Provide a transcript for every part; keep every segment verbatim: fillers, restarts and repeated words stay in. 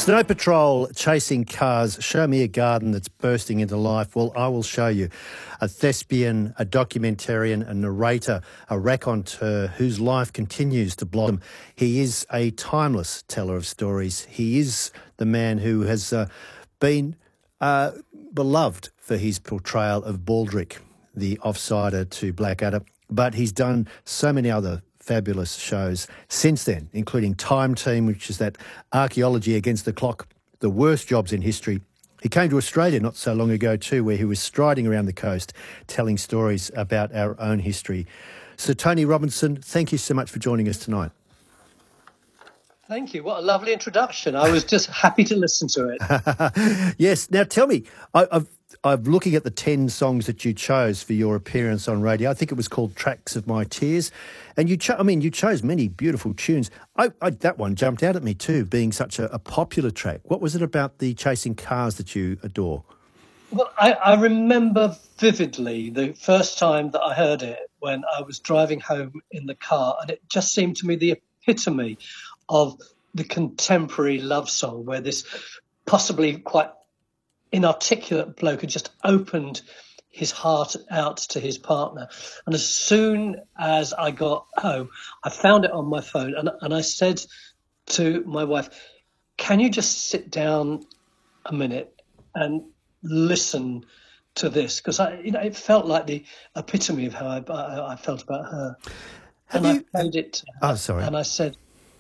Snow Patrol, chasing cars. Show me a garden that's bursting into life. Well, I will show you. A thespian, a documentarian, a narrator, a raconteur whose life continues to blossom. He is a timeless teller of stories. He is the man who has uh, been uh, beloved for his portrayal of Baldric, the offsider to Blackadder. But he's done so many other fabulous shows since then, including Time Team, which is that archaeology against the clock, the worst jobs in history. He came to Australia not so long ago too, where he was striding around the coast telling stories about our own history. So Tony Robinson, thank you so much for joining us tonight. Thank you. What a lovely introduction. I was just happy to listen to it. Yes. Now tell me, I, I've I'm looking at the ten songs that you chose for your appearance on radio. I think it was called Tracks of My Tears. And you cho- I mean, you chose many beautiful tunes. I, I, that one jumped out at me too, being such a, a popular track. What was it about the chasing cars that you adore? Well, I, I remember vividly the first time that I heard it when I was driving home in the car, and it just seemed to me the epitome of the contemporary love song, where this possibly quite inarticulate bloke had just opened his heart out to his partner. And as soon as I got home, I found it on my phone, and, and I said to my wife, can you just sit down a minute and listen to this? Because I, you know, it felt like the epitome of how I, I, I felt about her. Have and you, I played it to her, oh, sorry. And I said,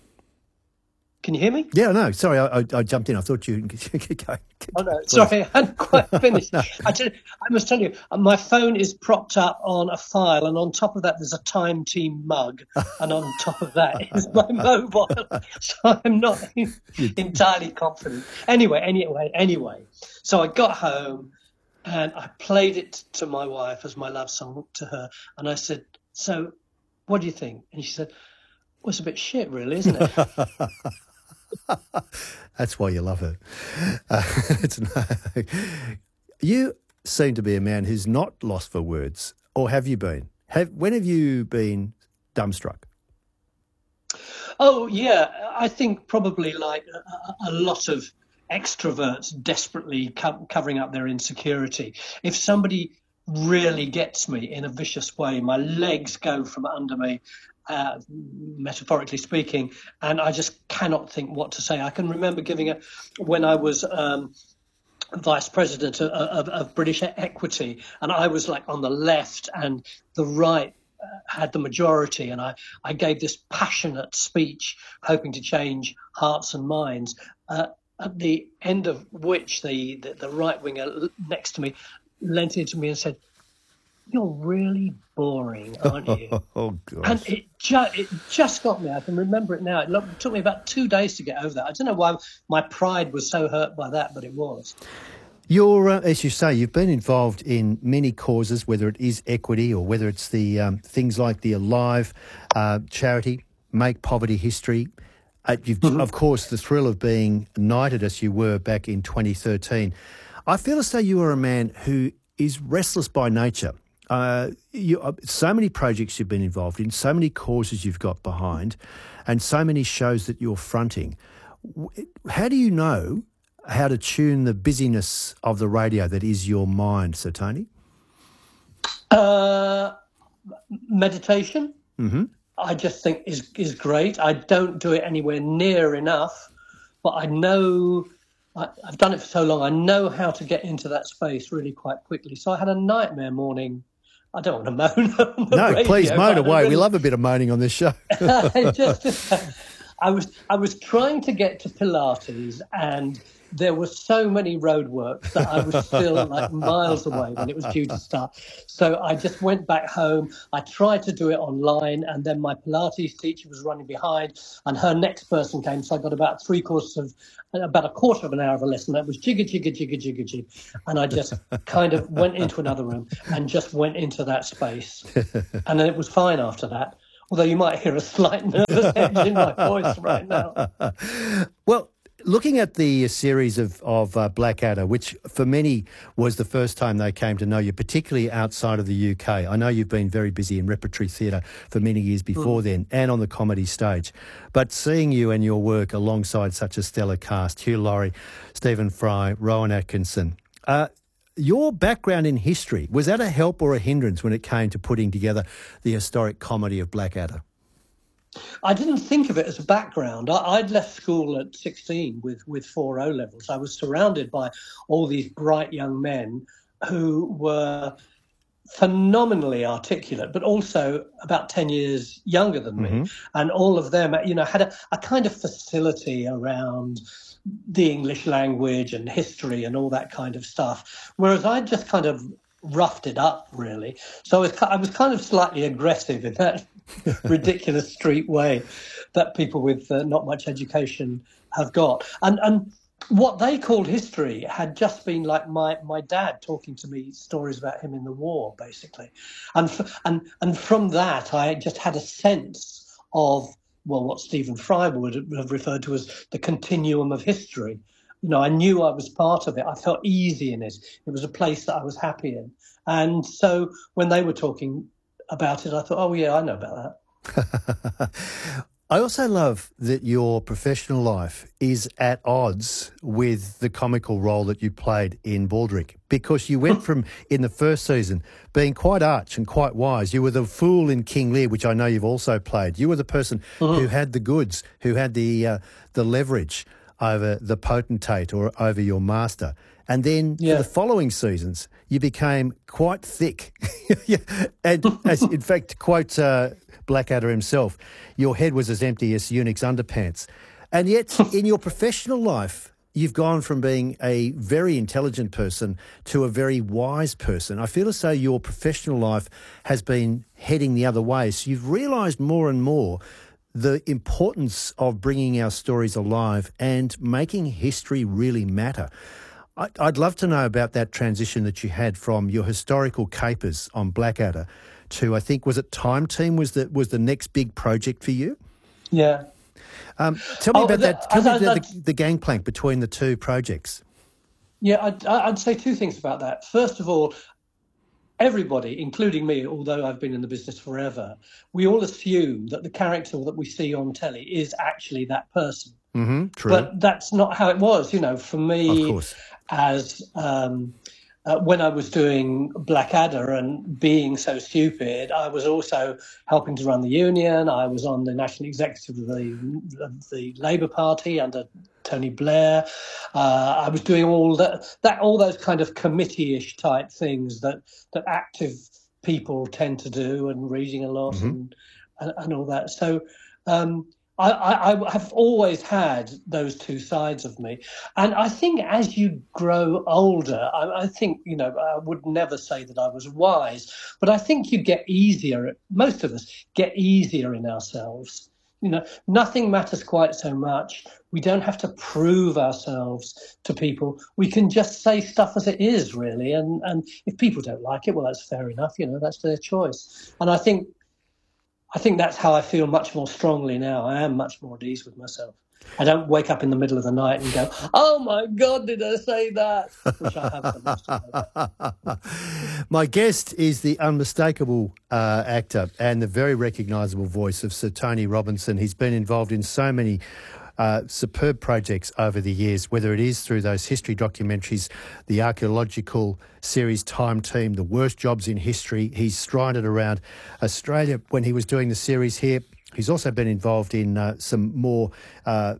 can you hear me? Yeah, no, sorry, I, I, I jumped in. I thought you could go. Oh, no, sorry, I hadn't quite finished. no. I, tell, I must tell you, my phone is propped up on a file, and on top of that there's a Time Team mug, and on top of that is my mobile. So I'm not entirely confident. Anyway, anyway, anyway. So I got home, and I played it to my wife as my love song to her, and I said, so what do you think? And she said, well, it's a bit shit, really, isn't it? That's why you love her. Uh, it's, you seem to be a man who's not lost for words, or have you been? Have when have you been dumbstruck? Oh, yeah. I think probably like a, a lot of extroverts desperately co- covering up their insecurity. If somebody really gets me in a vicious way, my legs go from under me, Uh, metaphorically speaking, and I just cannot think what to say. I can remember giving a, when I was um, vice president of, of, of British Equity, and I was like on the left and the right uh, had the majority, and I, I gave this passionate speech hoping to change hearts and minds, uh, at the end of which the, the, the right winger next to me leant into me and said, you're really boring, aren't you? Oh, gosh. And it, ju- it just got me. I can remember it now. It lo- took me about two days to get over that. I don't know why my pride was so hurt by that, but it was. You're, uh, as you say, you've been involved in many causes, whether it is equity or whether it's the um, things like the Alive uh, charity, Make Poverty History. Uh, you've, mm-hmm. Of course, the thrill of being knighted as you were back in twenty thirteen. I feel as though you are a man who is restless by nature. Uh, you, uh, so many projects you've been involved in, so many causes you've got behind, and so many shows that you're fronting. How do you know how to tune the busyness of the radio that is your mind, Sir Tony? Uh, meditation, mm-hmm. I just think is is great. I don't do it anywhere near enough, but I know... I, I've done it for so long, I know how to get into that space really quite quickly. So I had a nightmare morning. I don't want to moan on the No, radio, please moan away. Really, we love a bit of moaning on this show. just, I was I was trying to get to Pilates, and there were so many roadworks that I was still like miles away when it was due to start. So I just went back home. I tried to do it online, and then my Pilates teacher was running behind, and her next person came. So I got about three quarters of, about a quarter of an hour of a lesson. That was jigga, jigga, jigga, jigga, jig. And I just kind of went into another room and just went into that space. And then it was fine after that. Although you might hear a slight nervous edge in my voice right now. Well, looking at the series of, of uh, Blackadder, which for many was the first time they came to know you, particularly outside of the U K. I know you've been very busy in repertory theatre for many years before mm. then and on the comedy stage. But seeing you and your work alongside such a stellar cast, Hugh Laurie, Stephen Fry, Rowan Atkinson, uh, your background in history, was that a help or a hindrance when it came to putting together the historic comedy of Blackadder? I didn't think of it as a background. I, I'd left school at sixteen with, with four O-levels. I was surrounded by all these bright young men who were phenomenally articulate, but also about ten years younger than me. Mm-hmm. And all of them, you know, had a, a kind of facility around the English language and history and all that kind of stuff. Whereas I just kind of roughed it up, really. So I was, I was kind of slightly aggressive in that ridiculous street way that people with uh, not much education have got. And and what they called history had just been like my, my dad talking to me stories about him in the war, basically. And, f- and, and from that, I just had a sense of, well, what Stephen Fry would have referred to as the continuum of history. You know, I knew I was part of it. I felt easy in it. It was a place that I was happy in. And so when they were talking about it, I thought, oh, yeah, I know about that. I also love that your professional life is at odds with the comical role that you played in Baldrick, because you went from, in the first season, being quite arch and quite wise. You were the fool in King Lear, which I know you've also played. You were the person mm-hmm. who had the goods, who had the uh, the leverage over the potentate or over your master. And then yeah. for the following seasons, you became quite thick. And as, in fact, to quote uh, Blackadder himself, your head was as empty as eunuch's underpants. And yet, in your professional life, you've gone from being a very intelligent person to a very wise person. I feel as though your professional life has been heading the other way. So you've realised more and more the importance of bringing our stories alive and making history really matter. I'd love to know about that transition that you had from your historical capers on Blackadder to, I think, was it Time Team was the was the next big project for you? Yeah. Um, tell me oh, about the, that. Tell I, me about the, the gangplank between the two projects. Yeah, I'd, I'd say two things about that. First of all, everybody, including me, although I've been in the business forever, we all assume that the character that we see on telly is actually that person. Mm-hmm, true. But that's not how it was. You know, for me, of course. as um, uh, when I was doing Blackadder and being so stupid, I was also helping to run the union. I was on the national executive of the, of the Labour Party under Tony Blair. Uh, I was doing all that, that, all those kind of committee-ish type things that, that active people tend to do, and reading a lot mm-hmm. and, and and all that. So. Um, I, I, I have always had those two sides of me. And I think as you grow older, I, I think, you know, I would never say that I was wise, but I think you get easier, most of us get easier in ourselves. You know, nothing matters quite so much. We don't have to prove ourselves to people. We can just say stuff as it is, really. And, and if people don't like it, well, that's fair enough. You know, that's their choice. And I think I think that's how I feel much more strongly now. I am much more at ease with myself. I don't wake up in the middle of the night and go, oh, my God, did I say that? Which I have done most of the time. My guest is the unmistakable uh, actor and the very recognisable voice of Sir Tony Robinson. He's been involved in so many Uh, superb projects over the years, whether it is through those history documentaries, the archaeological series Time Team, the worst jobs in history. He's strided around Australia when he was doing the series here. He's also been involved in uh, some more uh,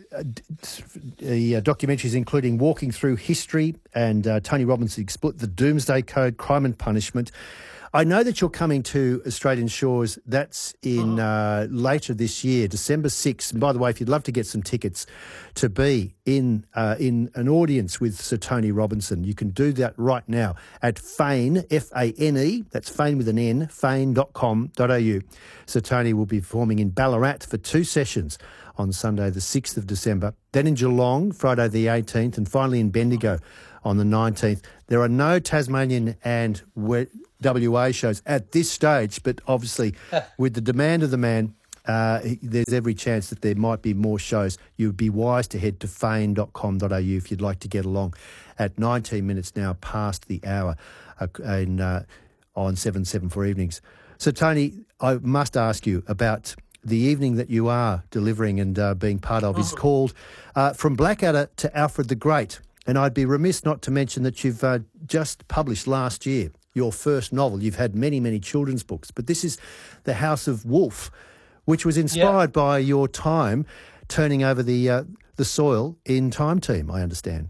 uh, documentaries, including Walking Through History and uh, Tony Robinson Split the Doomsday Code, Crime and Punishment. I know that you're coming to Australian Shores. That's in uh, later this year, December sixth. And by the way, if you'd love to get some tickets to be in uh, in an audience with Sir Tony Robinson, you can do that right now at Fane, F A N E, that's Fane with an N, fane dot com dot a u. Sir Tony will be performing in Ballarat for two sessions on Sunday the sixth of December, then in Geelong, Friday the eighteenth, and finally in Bendigo on the nineteenth. There are no Tasmanian and W A shows at this stage, but obviously with the demand of the man, Uh, there's every chance that there might be more shows. You'd be wise to head to fane dot com dot a u if you'd like to get along at nineteen minutes now past the hour uh, in, uh, on seven seven for evenings. So, Tony, I must ask you about the evening that you are delivering and uh, being part of. Oh. Is called uh, From Blackadder to Alfred the Great. And I'd be remiss not to mention that you've uh, just published last year your first novel. You've had many, many children's books, but this is The House of Wolf, which was inspired yeah. by your time turning over the uh, the soil in Time Team, I understand.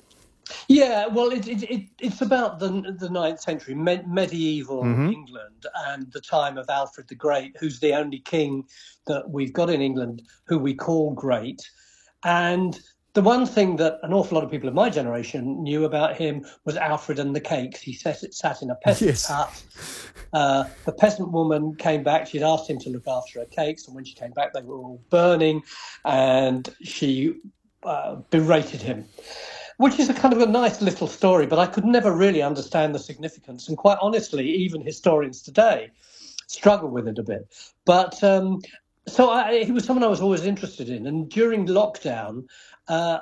Yeah, well, it, it, it, it's about the the ninth century, me- medieval mm-hmm. England, and the time of Alfred the Great, who's the only king that we've got in England who we call great. And the one thing that an awful lot of people of my generation knew about him was Alfred and the cakes. He sat, sat in a peasant's yes. hut. Uh, the peasant woman came back. She'd asked him to look after her cakes, and when she came back, they were all burning, and she uh, berated him, which is a kind of a nice little story, but I could never really understand the significance. And quite honestly, even historians today struggle with it a bit. But um, so I, he was someone I was always interested in. And during lockdown, uh,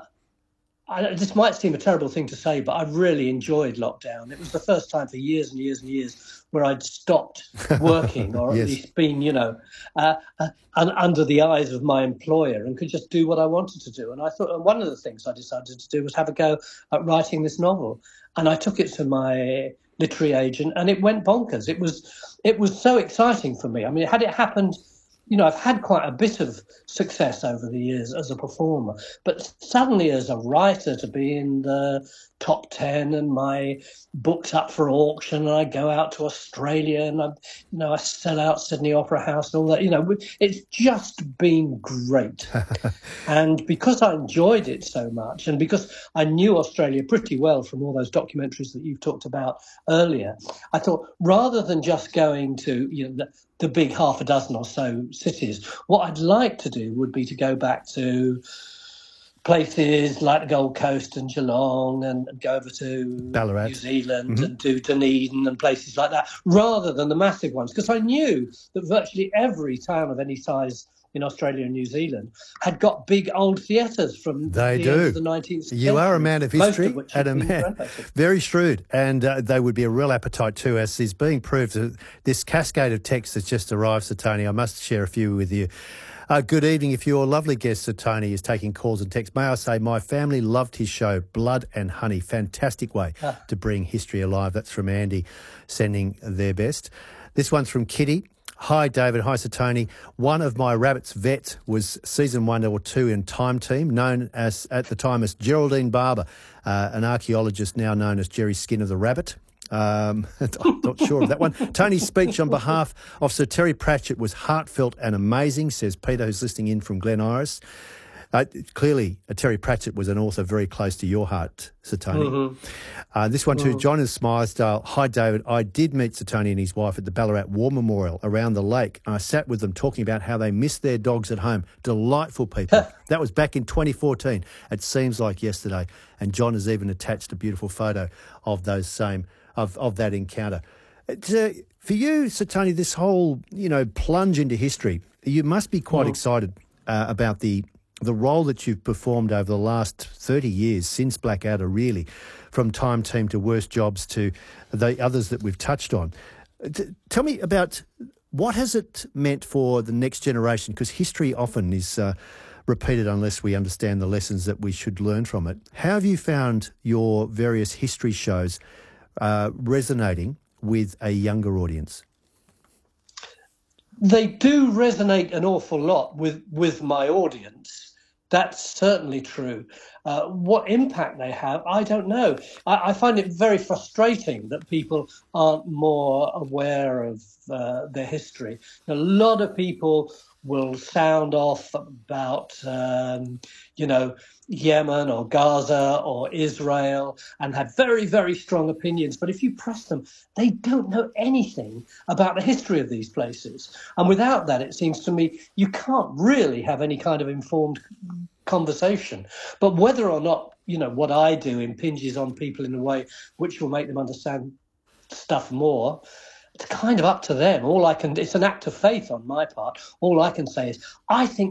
I, this might seem a terrible thing to say, but I really enjoyed lockdown. It was the first time for years and years and years where I'd stopped working, or yes. at least been, you know, uh, uh, under the eyes of my employer, and could just do what I wanted to do. And I thought, and one of the things I decided to do was have a go at writing this novel. And I took it to my literary agent, and it went bonkers. It was, it was so exciting for me. I mean, had it happened, you know, I've had quite a bit of success over the years as a performer, but suddenly as a writer to be in the top ten and my book's up for auction, and I go out to Australia and I, you know, I sell out Sydney Opera House and all that, you know, it's just been great. And because I enjoyed it so much, and because I knew Australia pretty well from all those documentaries that you've talked about earlier, I thought rather than just going to, you know, the, the big half a dozen or so cities, what I'd like to do would be to go back to places like the Gold Coast and Geelong, and, and go over to Ballarat, New Zealand, mm-hmm. and do Dunedin and places like that, rather than the massive ones, because I knew that virtually every town of any size in Australia and New Zealand had got big old theatres from they the do. end of the nineteenth century. You are a man of history of and a man very shrewd, and uh, they would be a real appetite too, as is being proved. Uh, this cascade of text that's just arrived, Sir Tony, I must share a few with you. Uh, good evening. If your lovely guest, Sir Tony, is taking calls and texts, may I say my family loved his show, Blood and Honey. Fantastic way ah. to bring history alive. That's from Andy, sending their best. This one's from Kitty. Hi, David. Hi, Sir Tony. One of my rabbits' vet was season one or two in Time Team, known as at the time as Geraldine Barber, uh, an archaeologist now known as Jerry Skin of the Rabbit. Um, I'm not sure of that one. Tony's speech on behalf of Sir Terry Pratchett was heartfelt and amazing, says Peter, who's listening in from Glen Iris. Uh, clearly, uh, Terry Pratchett was an author very close to your heart, Sir Tony. Mm-hmm. Uh, this one too, mm-hmm. John in Smilesdale. Hi, David. I did meet Sir Tony and his wife at the Ballarat War Memorial around the lake. I sat with them talking about how they miss their dogs at home. Delightful people. That was back in twenty fourteen. It seems like yesterday. And John has even attached a beautiful photo of those same of, of that encounter. Uh, for you, Sir Tony, this whole, you know, plunge into history, you must be quite mm. excited uh, about the the role that you've performed over the last thirty years, since Blackadder, really, from Time Team to Worst Jobs to the others that we've touched on. T- tell me about what has it meant for the next generation, because history often is uh, repeated unless we understand the lessons that we should learn from it. How have you found your various history shows uh, resonating with a younger audience? They do resonate an awful lot with, with my audience. That's certainly true. Uh, what impact they have, I don't know. I, I find it very frustrating that people aren't more aware of uh, their history. A lot of people will sound off about, um, you know, Yemen or Gaza or Israel and have very, very strong opinions. But if you press them, they don't know anything about the history of these places. And without that, it seems to me, you can't really have any kind of informed conversation. But whether or not, you know, what I do impinges on people in a way which will make them understand stuff more, it's kind of up to them. All I can, it's an act of faith on my part. All I can say is, I think